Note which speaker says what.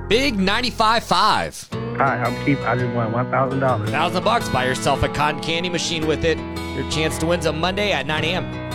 Speaker 1: Big 95.5.
Speaker 2: Hi, I'm Keith. I just won $1,000.
Speaker 1: $1,000. Buy yourself a cotton candy machine with it. Your chance to win's on Monday at 9 a.m.